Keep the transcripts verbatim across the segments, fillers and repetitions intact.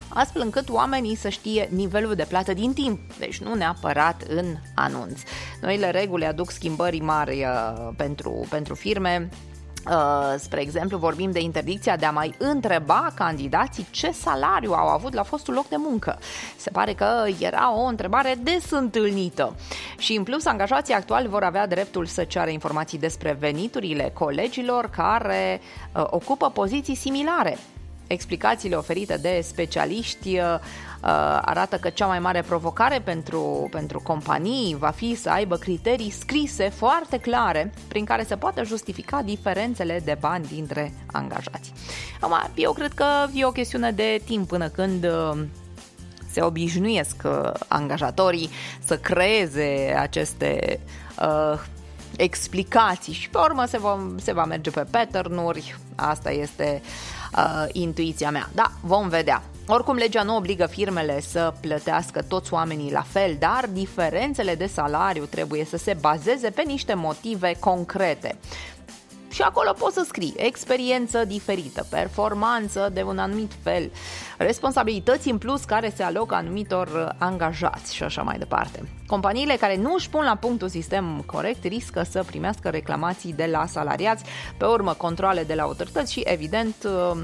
astfel încât oamenii să știe nivelul de plată din timp, deci nu neapărat în anunț. Noile reguli aduc schimbări mari uh, pentru, pentru firme. Uh, spre exemplu, vorbim de interdicția de a mai întreba candidații ce salariu au avut la fostul loc de muncă. Se pare că era o întrebare des întâlnită. Și în plus, angajații actuali vor avea dreptul să ceară informații despre veniturile colegilor care uh, ocupă poziții similare. Explicațiile oferite de specialiști uh, arată că cea mai mare provocare pentru, pentru companii va fi să aibă criterii scrise foarte clare prin care se poate justifica diferențele de bani dintre angajați. Acum, eu cred că e o chestiune de timp până când uh, se obișnuiesc uh, angajatorii să creeze aceste uh, explicații și pe urmă se va, se va merge pe pattern-uri. Asta este uh, intuiția mea. Da, vom vedea. Oricum, legea nu obligă firmele să plătească toți oamenii la fel, dar diferențele de salariu trebuie să se bazeze pe niște motive concrete. Și acolo poți să scrii experiență diferită, performanță de un anumit fel, responsabilități în plus care se alocă anumitor angajați și așa mai departe. Companiile care nu își pun la punct un sistem corect riscă să primească reclamații de la salariați, pe urmă controale de la autorități și, evident,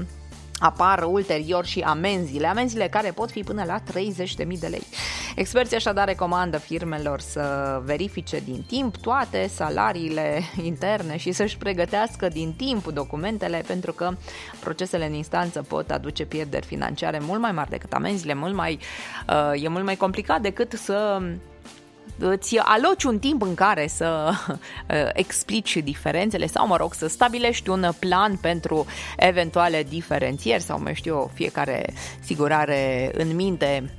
apar ulterior și amenziile, amenziile care pot fi până la treizeci de mii de lei. Experții așadar recomandă firmelor să verifice din timp toate salariile interne și să-și pregătească din timp documentele, pentru că procesele în instanță pot aduce pierderi financiare mult mai mari decât amenziile, mult mai, uh, e mult mai complicat decât să îți aloci un timp în care să uh, explici diferențele sau, mă rog, să stabilești un plan pentru eventuale diferențieri sau, mai știu eu, fiecare sigur are în minte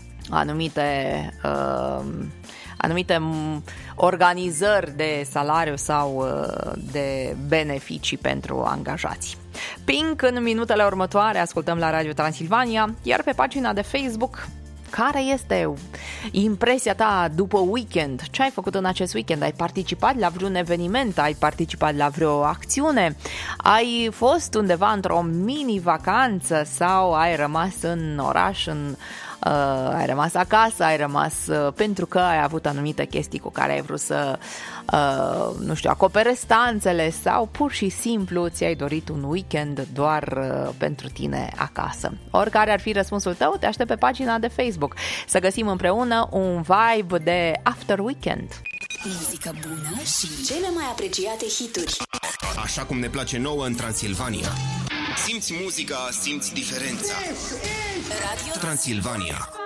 anumite uh, anumite organizări de salariu sau uh, de beneficii pentru angajați. Pink în minutele următoare, ascultăm la Radio Transilvania, iar pe pagina de Facebook: care este impresia ta după weekend? Ce ai făcut în acest weekend? Ai participat la vreun eveniment? Ai participat la vreo acțiune? Ai fost undeva într-o mini-vacanță sau ai rămas în oraș, în, uh, ai rămas acasă, ai rămas uh, pentru că ai avut anumite chestii cu care ai vrut să, uh, nu știu, acopere stanțele sau pur și simplu ți-ai dorit un weekend doar uh, pentru tine acasă? Oricare ar fi răspunsul tău, te aștept pe pagina de Facebook să găsim împreună un vibe de after weekend. Muzică bună și cele mai apreciate hituri. Așa cum ne place nouă în Transilvania. Simți muzica, simți diferența. Radio Transilvania.